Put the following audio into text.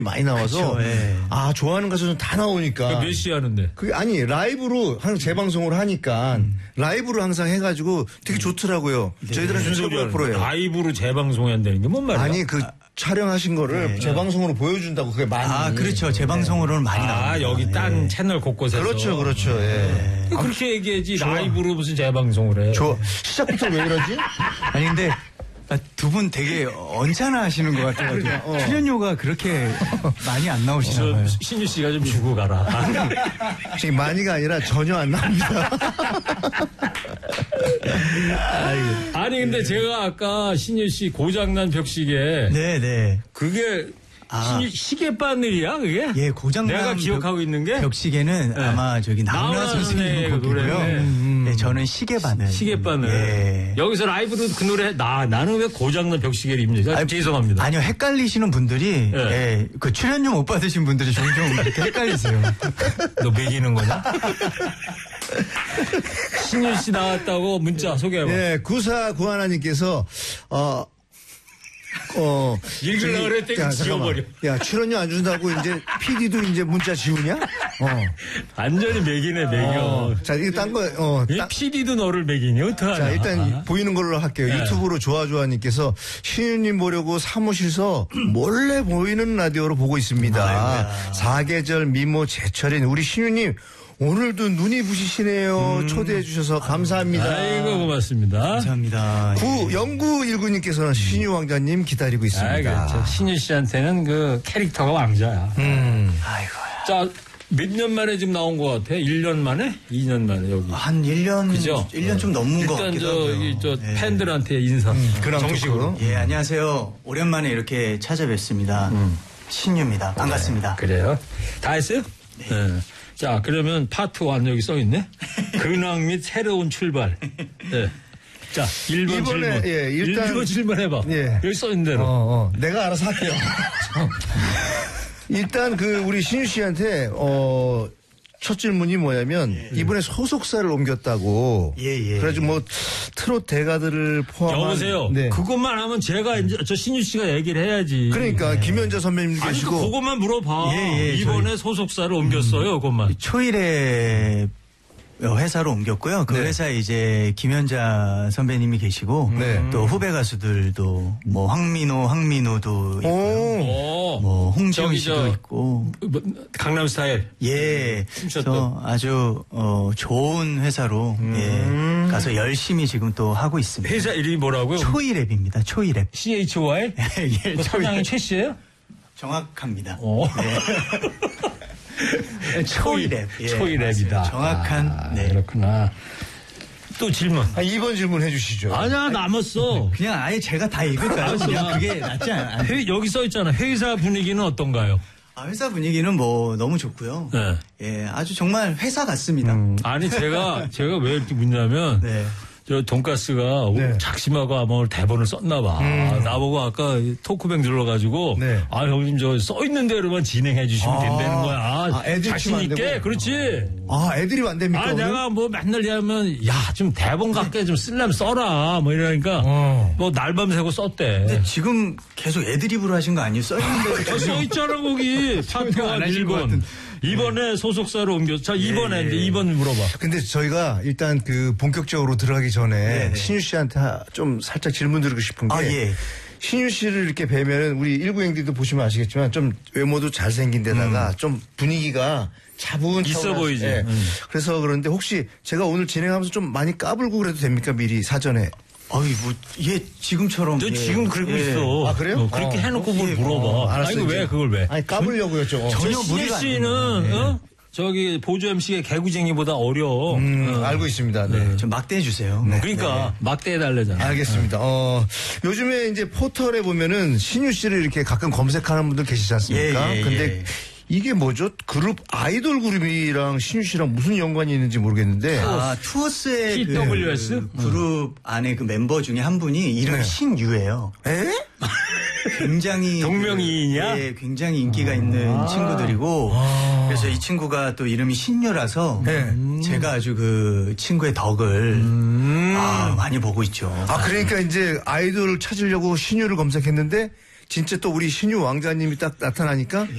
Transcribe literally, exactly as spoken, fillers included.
많이 나와서 그쵸, 예. 아 좋아하는 가수는 다 나오니까 몇 시 하는데? 그게 아니 라이브로 항상 재방송을 하니까 음. 라이브로 항상 해가지고 되게 좋더라고요. 네. 저희들은 최고 프로예요. 라이브로 재방송한다는 게 뭔 말이야? 아니 그 촬영하신 거를 네. 재방송으로 보여준다고 그게 많이. 아 그렇죠. 재방송으로는 많이 나옵니다. 아 여기 딴 네. 채널 곳곳에서. 그렇죠, 그렇죠. 예. 네. 그렇게 얘기하지 좋아. 라이브로 무슨 재방송을 해? 저 시작부터 왜 이러지? 아니 근데. 두 분 되게 언짢아 하시는 것 같아요. 어. 출연료가 그렇게 많이 안 나오시나 봐요. 신유 씨가 좀 주고 가라. 지금 많이가 아니라 전혀 안 나옵니다. 아니 근데 제가 아까 신유 씨 고장난 벽시계. 네네. 그게 아. 신유, 시계 바늘이야 그게? 예, 고장난 내가 기억하고 벽, 있는 게 벽시계는 네. 아마 저기 나훈아 선생님 곡이고요. 음. 네, 저는 시계 바늘. 시계 바늘. 예. 여기서 라이브로 그 노래 나 나는 왜 고장난 벽시계를 입는지 아, 죄송합니다. 아니요, 헷갈리시는 분들이 예. 예, 그 출연료 못 받으신 분들이 종종 이렇게 헷갈리세요. 너 매기는 거냐? 신유 씨 나왔다고 문자 소개해봐. 네, 구사구하나님께서 어. 어. 읽으려고 그랬더니 지워버려. 야, 출연료 안 준다고 이제 피디도 이제 문자 지우냐? 어. 완전히 매기네, 매겨. 어. 자, 이거 딴 거, 어. 이 피디도 너를 매기니, 어떡하냐. 자, 일단 아. 보이는 걸로 할게요. 네. 유튜브로 좋아좋아님께서 신유님 보려고 사무실서 몰래 보이는 라디오로 보고 있습니다. 아이고야. 사계절 미모 제철인 우리 신유님. 오늘도 눈이 부시시네요. 음. 초대해 주셔서 감사합니다. 아이고 고맙습니다. 감사합니다. 구 영구일구님께서는 신유 왕자님 기다리고 있습니다. 아, 그렇죠. 신유 씨한테는 그 캐릭터가 왕자야. 음. 아이고야. 자, 몇 년 만에 지금 나온 것 같아? 일 년 만에? 이 년 만에 여기. 한 일 년. 그죠? 일 년 좀 넘는 것 같기도 하고요. 일단 저, 저 네. 팬들한테 인사. 음, 정식으로. 예, 안녕하세요. 오랜만에 이렇게 찾아뵙습니다. 음. 신유입니다. 반갑습니다. 네, 그래요? 다 했어요? 네. 네. 자, 그러면 파트 일 여기 써 있네. 근황 및 새로운 출발. 네. 자, 일 번 이번에, 질문. 예, 일단. 일 번 질문 해봐. 예. 여기 써 있는 대로. 어, 어. 내가 알아서 할게요. 일단 그 우리 신유 씨한테 어. 첫 질문이 뭐냐면 예. 이번에 소속사를 옮겼다고. 예예. 예. 그래가지고 뭐 트롯 대가들을 포함한. 여보세요. 네. 그것만 하면 제가 이제 저 신유 씨가 얘기를 해야지. 그러니까 예. 김연자 선배님 아니, 계시고. 그것만 물어봐. 예, 예, 이번에 저희... 소속사를 옮겼어요. 음. 그것만. 초일에 회사로 옮겼고요. 그 네. 회사에 이제 김연자 선배님이 계시고 네. 또 후배 가수들도 뭐 황민호, 황민호도 있고 뭐 홍지영 씨도 저, 있고 뭐, 강남스타일. 예, 그래서 아주 어, 좋은 회사로 음. 예, 가서 열심히 지금 또 하고 있습니다. 회사 이름이 뭐라고요? 초이랩입니다. 초이랩. 씨 에이치 와이? 예, 그 사장이 최 씨예요? 정확합니다. 네. 초이랩. 예, 초이랩이다. 정확한. 아, 네. 그렇구나. 또 질문. 아, 이 번 질문 해주시죠. 아니야, 남았어. 그냥 아예 제가 다 읽을까요? 그냥 그게 낫지 않아요? 회, 여기 써 있잖아. 회사 분위기는 어떤가요? 아, 회사 분위기는 뭐 너무 좋고요. 네. 예, 아주 정말 회사 같습니다. 음, 아니, 제가, 제가 왜 이렇게 묻냐면. 네. 저 돈가스가 네. 작심하고 아마 오늘 대본을 썼나 봐. 음. 나보고 아까 토크뱅 들러가지고 네. 아 형님 저 써 있는 대로만 진행해 주시면 아. 된다는 거야. 아, 아 자신 있게 그렇지. 아 애드립 안 됩니까? 아 오늘? 내가 뭐 맨날 하면 야 좀 대본 같게 좀 쓰려면 써라 뭐 이러니까 어. 뭐 날밤 새고 썼대. 근데 지금 계속 애드립으로 하신 거 아니에요? 써 있는 대로 써 있잖아 거기 파트가 일 번. 이번에 소속사로 옮겼어. 자, 이번에 예, 예. 이제 이 번 물어봐. 근데 저희가 일단 그 본격적으로 들어가기 전에 예, 신유 씨한테 좀 살짝 질문 드리고 싶은 게. 아, 예. 신유 씨를 이렇게 뵈면은 우리 일구행디도 보시면 아시겠지만 좀 외모도 잘생긴 데다가 음. 좀 분위기가 차분차분. 있어 보이지. 예. 음. 그래서 그런데 혹시 제가 오늘 진행하면서 좀 많이 까불고 그래도 됩니까? 미리 사전에. 아이, 뭐, 얘 지금처럼. 너 예. 지금 그러고 예. 있어. 아, 그래요? 어, 그렇게 어. 해놓고 뭘 예. 물어봐. 어, 알았어. 아니, 왜 그걸 왜? 아니, 까불려고요, 좀. 전혀 무리가 씨는, 네. 어? 저기, 보조 엠씨의 개구쟁이보다 어려워. 음, 어. 알고 있습니다. 네. 네. 좀 막대해주세요. 네. 그러니까, 네. 막대해달래잖아. 알겠습니다. 어, 요즘에 이제 포털에 보면은 신유 씨를 이렇게 가끔 검색하는 분들 계시지 않습니까? 예, 예, 근데 예. 이게 뭐죠? 그룹, 아이돌 그룹이랑 신유 씨랑 무슨 연관이 있는지 모르겠는데. 아, 투어스의 티더블유에스? 그 그룹 안에 그 멤버 중에 한 분이 이름이 네. 신유예요. 에? 굉장히. 동명이인이야? 그, 예, 굉장히 인기가 아~ 있는 친구들이고. 아~ 그래서 이 친구가 또 이름이 신유라서. 네. 음~ 제가 아주 그 친구의 덕을. 음~ 아, 많이 보고 있죠. 아, 그러니까 이제 아이돌을 찾으려고 신유를 검색했는데. 진짜 또 우리 신유 왕자님이 딱 나타나니까